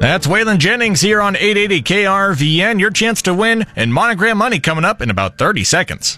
That's Waylon Jennings here on 880 KRVN. Your chance to win and Monogram money coming up in about 30 seconds.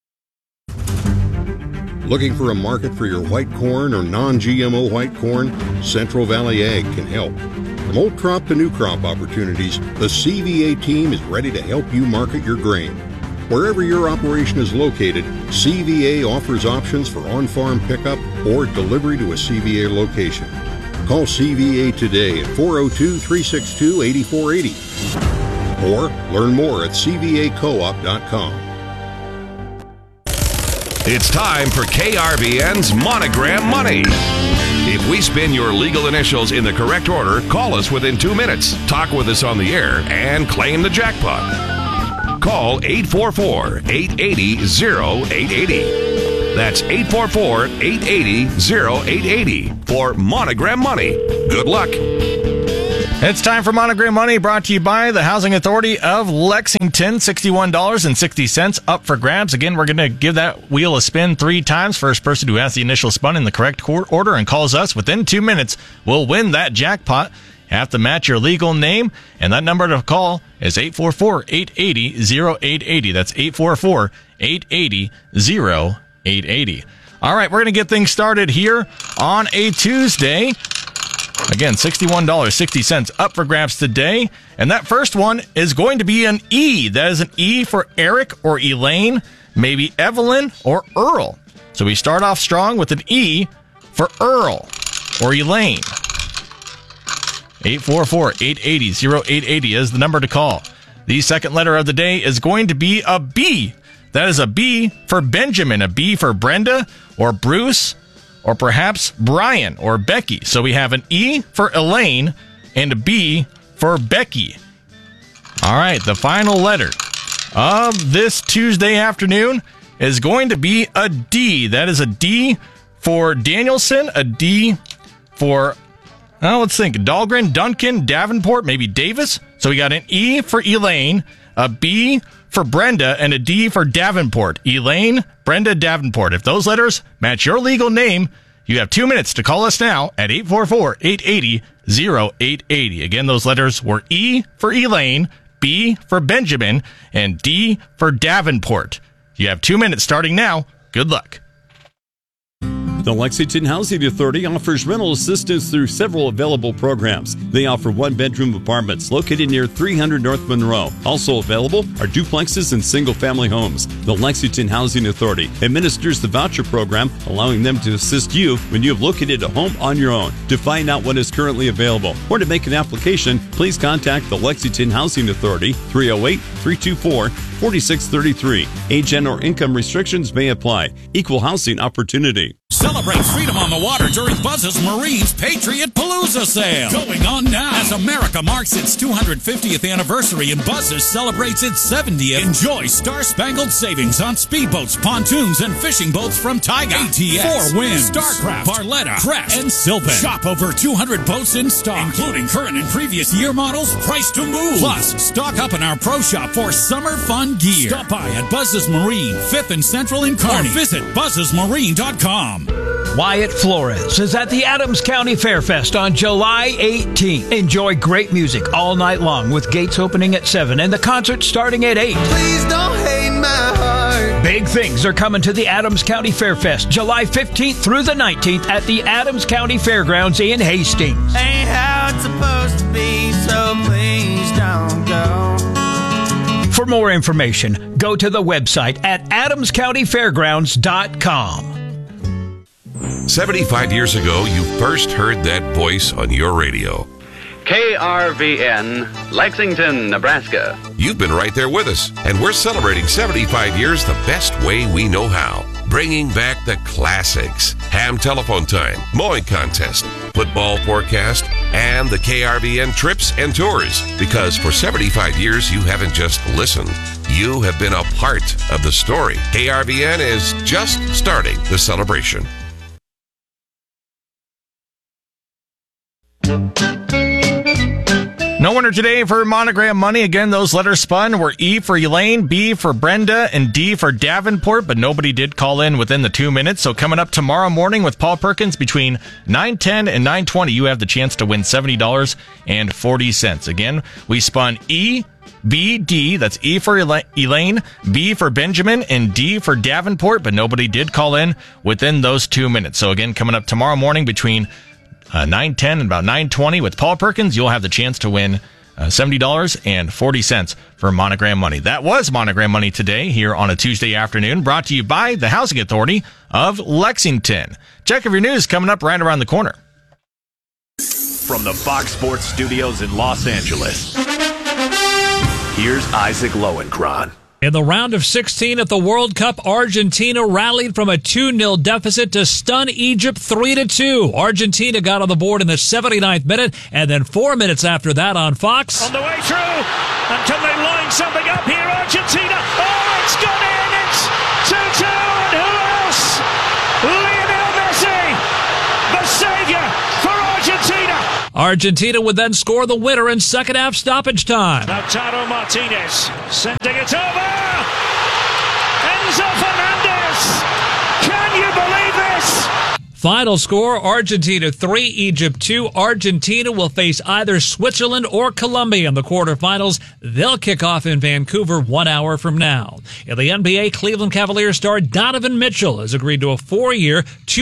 Looking for a market for your white corn or non-GMO white corn? Central Valley Ag can help. From old crop to new crop opportunities, the CVA team is ready to help you market your grain. Wherever your operation is located, CVA offers options for on-farm pickup or delivery to a CVA location. Call CVA today at 402-362-8480 or learn more at cvacoop.com. It's time for KRVN's Monogram Money. If we spin your legal initials in the correct order, call us within 2 minutes, talk with us on the air, and claim the jackpot. Call 844-880-0880. That's 844-880-0880 for Monogram Money. Good luck. It's time for Monogram Money, brought to you by the Housing Authority of Lexington. $61.60 up for grabs. Again, we're going to give that wheel a spin 3 times. First person who has the initial spun in the correct order and calls us within 2 minutes will win that jackpot. Have to match your legal name, and that number to call is 844-880-0880. That's 844-880-0880. All right, we're going to get things started here on a Tuesday. Again, $61.60 up for grabs today. And that first one is going to be an E. That is an E for Eric or Elaine, maybe Evelyn or Earl. So we start off strong with an E for Earl or Elaine. 844-880-0880 is the number to call. The second letter of the day is going to be a B. That is a B for Benjamin, a B for Brenda or Bruce, or perhaps Brian or Becky. So we have an E for Elaine and a B for Becky. All right, the final letter of this Tuesday afternoon is going to be a D. That is a D for Danielson, a D for, let's think, Dahlgren, Duncan, Davenport, maybe Davis. So we got an E for Elaine, a B for Brenda, and a D for Davenport. Elaine, Brenda, Davenport. If those letters match your legal name, you have 2 minutes to call us now at 844-880-0880. Again, those letters were E for Elaine, B for Benjamin, and D for Davenport. You have 2 minutes starting now. Good luck. The Lexington Housing Authority offers rental assistance through several available programs. They offer one-bedroom apartments located near 300 North Monroe. Also available are duplexes and single-family homes. The Lexington Housing Authority administers the voucher program, allowing them to assist you when you have located a home on your own. To find out what is currently available or to make an application, please contact the Lexington Housing Authority, 308-324-4633. Age and or income restrictions may apply. Equal housing opportunity. Celebrate freedom on the water during Buzz's Marine's Patriot Palooza sale. Going on now. As America marks its 250th anniversary and Buzz's celebrates its 70th, enjoy star-spangled savings on speedboats, pontoons, and fishing boats from Taiga, ATS, 4 Winds, Starcraft, Barletta, Crest, and Sylvan. Shop over 200 boats in stock, including current and previous year models, priced to move. Plus, stock up in our pro shop for summer fun gear. Stop by at Buzz's Marine, 5th and Central in Kearney. Or visit buzzesmarine.com. Wyatt Flores is at the Adams County Fairfest on July 18th. Enjoy great music all night long with gates opening at 7 and the concert starting at 8. Please don't hate my heart. Big things are coming to the Adams County Fairfest July 15th through the 19th at the Adams County Fairgrounds in Hastings. Ain't how it's supposed to be, so please don't go. For more information, go to the website at adamscountyfairgrounds.com. 75 years ago, you first heard that voice on your radio. KRVN, Lexington, Nebraska. You've been right there with us, and we're celebrating 75 years the best way we know how. Bringing back the classics. Ham telephone time, mowing contest, football forecast, and the KRVN trips and tours. Because for 75 years, you haven't just listened. You have been a part of the story. KRVN is just starting the celebration. No winner today for Monogram Money. Again, those letters spun were E for Elaine, B for Brenda, and D for Davenport, but nobody did call in within the 2 minutes. So coming up tomorrow morning with Paul Perkins between 9:10 and 9:20, you have the chance to win $70.40. Again, we spun E, B, D, that's E for Elaine, B for Benjamin, and D for Davenport, but nobody did call in within those 2 minutes. So again, coming up tomorrow morning between 9:10 and about 9:20 with Paul Perkins, you'll have the chance to win $70.40 for Monogram Money. That was Monogram Money today here on a Tuesday afternoon, brought to you by the Housing Authority of Lexington. Check of your news coming up right around the corner. From the Fox Sports Studios in Los Angeles, here's Isaac Lowenkron. In the round of 16 at the World Cup, Argentina rallied from a 2-0 deficit to stun Egypt 3-2. Argentina got on the board in the 79th minute, and then 4 minutes after that on Fox. On the way through, and can they line something up here, Argentina? Oh, it's gone in! It's 2-2, and who else? Lionel Messi, the saviour for Argentina. Argentina would then score the winner in second-half stoppage time. Lautaro Martinez sending it over. Enzo Fernandez. Can you believe this? Final score, Argentina 3, Egypt 2. Argentina will face either Switzerland or Colombia in the quarterfinals. They'll kick off in Vancouver 1 hour from now. In the NBA, Cleveland Cavaliers star Donovan Mitchell has agreed to a 4-year,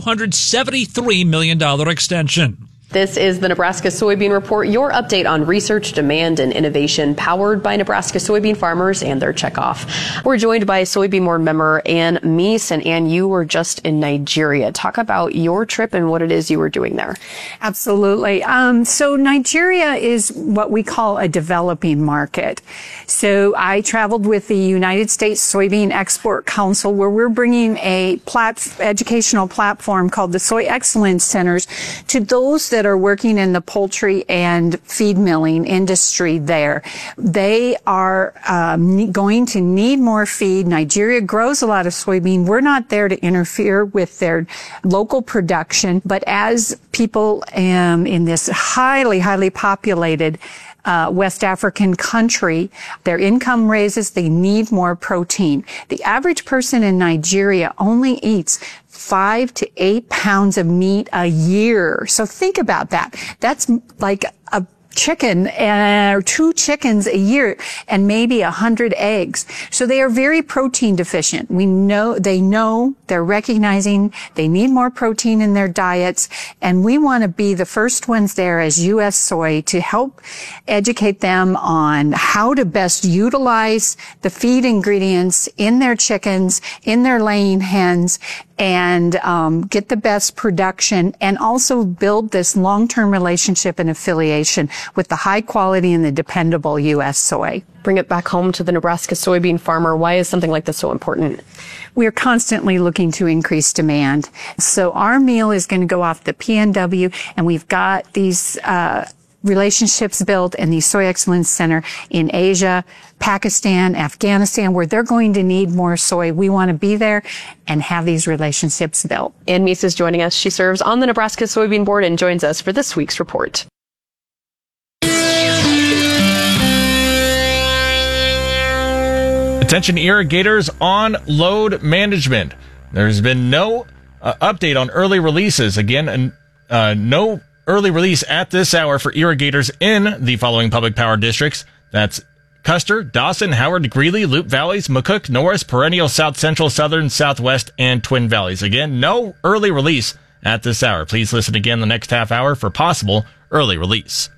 $273 million extension. This is the Nebraska Soybean Report, your update on research, demand, and innovation powered by Nebraska soybean farmers and their checkoff. We're joined by Soybean Board member Ann Meese, and Ann, you were just in Nigeria. Talk about your trip and what it is you were doing there. Absolutely. So Nigeria is what we call a developing market. So I traveled with the United States Soybean Export Council, where we're bringing a educational platform called the Soy Excellence Centers to those that are working in the poultry and feed milling industry there. They are going to need more feed. Nigeria grows a lot of soybean. We're not there to interfere with their local production, but as people in this highly populated West African country, their income raises, they need more protein. The average person in Nigeria only eats 5 to 8 pounds of meat a year. So think about that. That's like a chicken or 2 chickens a year and maybe 100 eggs. So they are very protein deficient. They're recognizing they need more protein in their diets, and we want to be the first ones there as U.S. Soy to help educate them on how to best utilize the feed ingredients in their chickens, in their laying hens, and get the best production, and also build this long-term relationship and affiliation with the high quality and the dependable U.S. soy. Bring it back home to the Nebraska soybean farmer. Why is something like this so important? We are constantly looking to increase demand. So our meal is going to go off the PNW, and we've got these relationships built in the Soy Excellence Center in Asia, Pakistan, Afghanistan, where they're going to need more soy. We want to be there and have these relationships built. Ann Meese is joining us. She serves on the Nebraska Soybean Board and joins us for this week's report. Attention irrigators on load management. There's been no update on early releases. Again, no early release at this hour for irrigators in the following public power districts. That's Custer, Dawson, Howard, Greeley, Loup Valleys, McCook, Norris, Perennial, South Central, Southern, Southwest, and Twin Valleys. Again, no early release at this hour. Please listen again the next half hour for possible early release.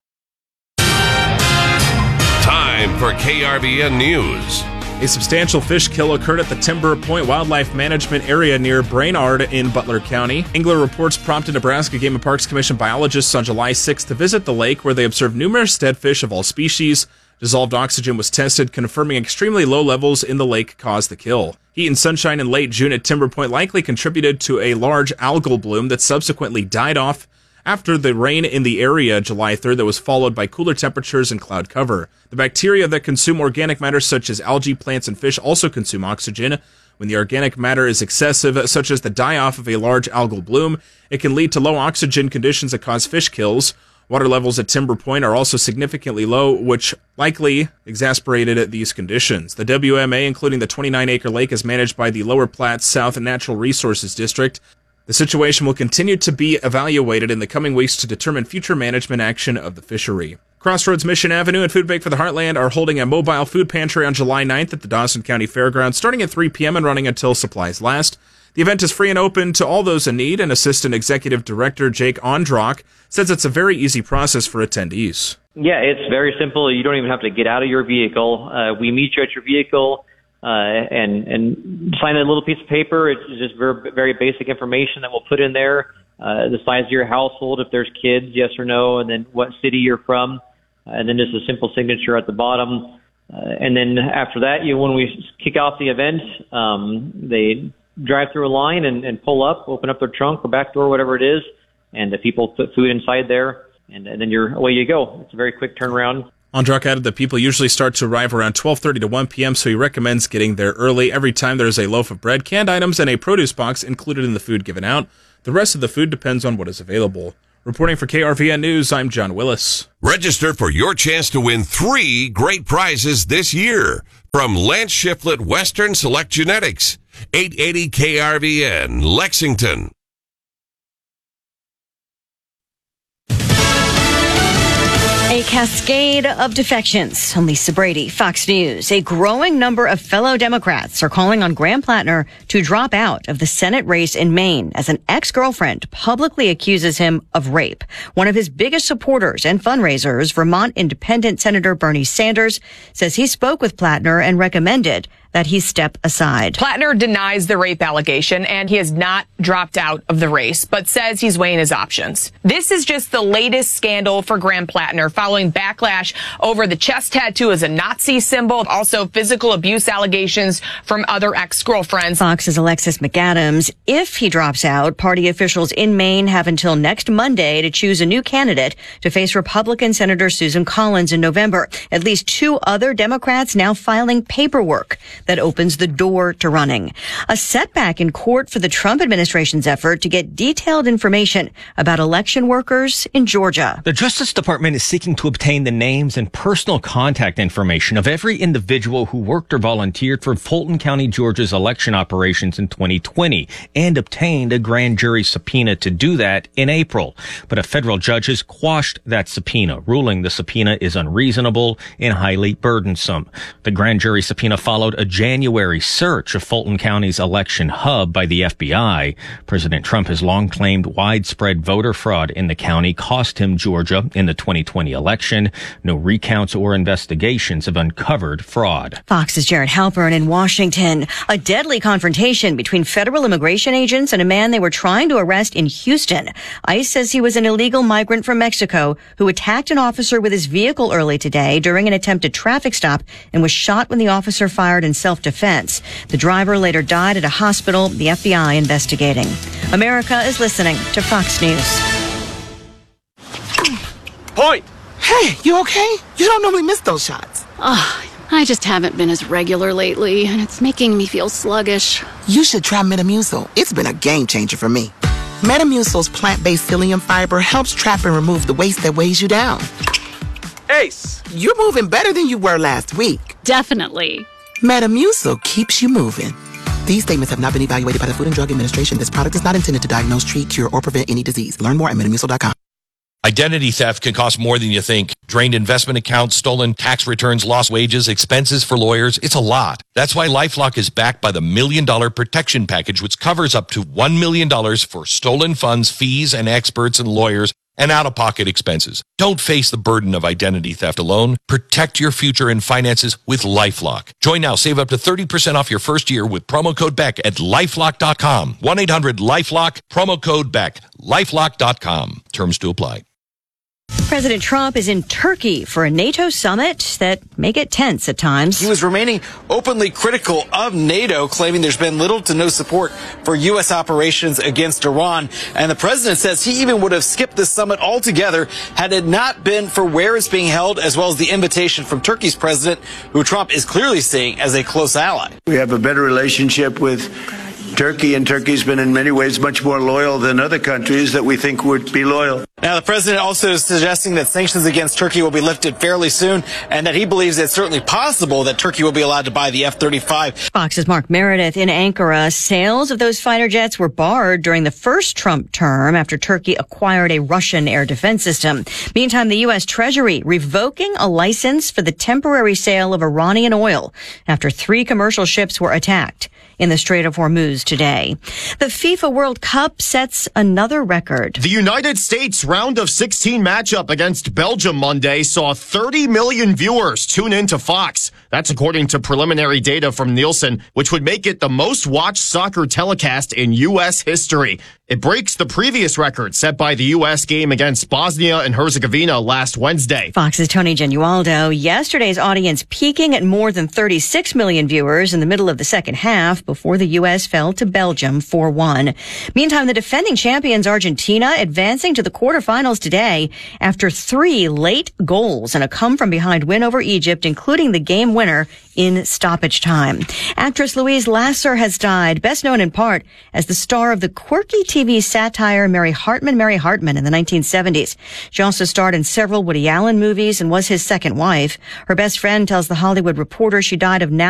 Time for KRVN News. A substantial fish kill occurred at the Timber Point Wildlife Management Area near Brainard in Butler County. Angler reports prompted Nebraska Game and Parks Commission biologists on July 6th to visit the lake, where they observed numerous dead fish of all species. Dissolved oxygen was tested, confirming extremely low levels in the lake caused the kill. Heat and sunshine in late June at Timber Point likely contributed to a large algal bloom that subsequently died off after the rain in the area July 3rd that was followed by cooler temperatures and cloud cover. The bacteria that consume organic matter such as algae, plants, and fish also consume oxygen. When the organic matter is excessive, such as the die-off of a large algal bloom, it can lead to low oxygen conditions that cause fish kills. Water levels at Timber Point are also significantly low, which likely exacerbated these conditions. The WMA, including the 29-acre lake, is managed by the Lower Platte South Natural Resources District. The situation will continue to be evaluated in the coming weeks to determine future management action of the fishery. Crossroads Mission Avenue and Food Bank for the Heartland are holding a mobile food pantry on July 9th at the Dawson County Fairgrounds, starting at 3 p.m. and running until supplies last. The event is free and open to all those in need, and Assistant Executive Director Jake Ondrock says it's a very easy process for attendees. Yeah, it's very simple. You don't even have to get out of your vehicle. We meet you at your vehicle and sign a little piece of paper. It's just very, very basic information that we'll put in there. The size of your household, if there's kids, yes or no, and then what city you're from, and then just a simple signature at the bottom. And then after that, when we kick off the event, they drive through a line and pull up, open up their trunk or back door, whatever it is, and the people put food inside there, and then away you go. It's a very quick turnaround. Ondrock added that people usually start to arrive around 12:30 to 1 p.m., so he recommends getting there early. Every time there's a loaf of bread, canned items, and a produce box included in the food given out. The rest of the food depends on what is available. Reporting for KRVN News, I'm John Willis. Register for your chance to win 3 great prizes this year from Lance Shiflett Western Select Genetics, 880 KRVN, Lexington. A cascade of defections. I'm Lisa Brady, Fox News. A growing number of fellow Democrats are calling on Graham Plattner to drop out of the Senate race in Maine as an ex-girlfriend publicly accuses him of rape. One of his biggest supporters and fundraisers, Vermont Independent Senator Bernie Sanders, says he spoke with Plattner and recommended that he step aside. Plattner denies the rape allegation, and he has not dropped out of the race, but says he's weighing his options. This is just the latest scandal for Graham Plattner, following backlash over the chest tattoo as a Nazi symbol, also physical abuse allegations from other ex-girlfriends. Fox's Alexis McAdams. If he drops out, party officials in Maine have until next Monday to choose a new candidate to face Republican Senator Susan Collins in November. At least 2 other Democrats now filing paperwork that opens the door to running. A setback in court for the Trump administration's effort to get detailed information about election workers in Georgia. The Justice Department is seeking to obtain the names and personal contact information of every individual who worked or volunteered for Fulton County, Georgia's election operations in 2020 and obtained a grand jury subpoena to do that in April. But a federal judge has quashed that subpoena, ruling the subpoena is unreasonable and highly burdensome. The grand jury subpoena followed a January search of Fulton County's election hub by the FBI. President Trump has long claimed widespread voter fraud in the county cost him Georgia in the 2020 election. No recounts or investigations have uncovered fraud. Fox's Jared Halpern in Washington. A deadly confrontation between federal immigration agents and a man they were trying to arrest in Houston. ICE says he was an illegal migrant from Mexico who attacked an officer with his vehicle early today during an attempted traffic stop and was shot when the officer fired in self-defense. The driver later died at a hospital, the FBI investigating. America is listening to Fox News. Point! Hey, you okay? You don't normally miss those shots. I just haven't been as regular lately, and it's making me feel sluggish. You should try Metamucil. It's been a game changer for me. Metamucil's plant-based psyllium fiber helps trap and remove the waste that weighs you down. Ace! You're moving better than you were last week. Definitely. Metamucil keeps you moving. These statements have not been evaluated by the Food and Drug Administration. This product is not intended to diagnose, treat, cure, or prevent any disease. Learn more at Metamucil.com. Identity theft can cost more than you think. Drained investment accounts, stolen tax returns, lost wages, expenses for lawyers. It's a lot. That's why LifeLock is backed by the $1 Million Protection Package, which covers up to $1 million for stolen funds, fees, and experts and lawyers, and out-of-pocket expenses. Don't face the burden of identity theft alone. Protect your future and finances with LifeLock. Join now. Save up to 30% off your first year with promo code BECK at LifeLock.com. 1-800-LifeLock, promo code BECK, LifeLock.com. Terms to apply. President Trump is in Turkey for a NATO summit that may get tense at times. He was remaining openly critical of NATO, claiming there's been little to no support for U.S. operations against Iran. And the president says he even would have skipped this summit altogether had it not been for where it's being held, as well as the invitation from Turkey's president, who Trump is clearly seeing as a close ally. We have a better relationship with Turkey, and Turkey's been in many ways much more loyal than other countries that we think would be loyal. Now, the president also is suggesting that sanctions against Turkey will be lifted fairly soon, and that he believes it's certainly possible that Turkey will be allowed to buy the F-35. Fox's Mark Meredith in Ankara. Sales of those fighter jets were barred during the first Trump term after Turkey acquired a Russian air defense system. Meantime, the U.S. Treasury revoking a license for the temporary sale of Iranian oil after 3 commercial ships were attacked in the Strait of Hormuz today. The FIFA World Cup sets another record. The United States round of 16 matchup against Belgium Monday saw 30 million viewers tune in to Fox. That's according to preliminary data from Nielsen, which would make it the most watched soccer telecast in U.S. history. It breaks the previous record set by the U.S. game against Bosnia and Herzegovina last Wednesday. Fox's Tony Genualdo. Yesterday's audience peaking at more than 36 million viewers in the middle of the second half before the U.S. fell to Belgium 4-1. Meantime, the defending champions Argentina advancing to the quarterfinals today after 3 late goals and a come-from-behind win over Egypt, including the game winner in stoppage time. Actress Louise Lasser has died, best known in part as the star of the quirky TV satire Mary Hartman in the 1970s. She also starred in several Woody Allen movies and was his second wife. Her best friend tells The Hollywood Reporter she died of